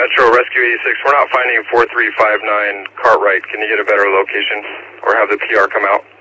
Metro Rescue 86, we're not finding 4359 Cartwright. Can you get a better location or have the PR come out?